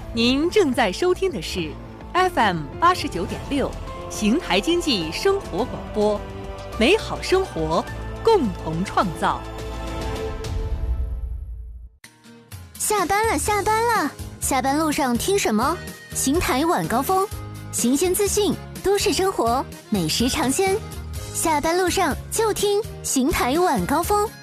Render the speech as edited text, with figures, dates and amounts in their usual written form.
您正在收听的是 FM89.6邢台经济生活广播，美好生活，共同创造。 下班了，下班了！下班路上听什么？邢台晚高峰，新鲜资讯，都市生活，美食尝鲜。下班路上就听邢台晚高峰。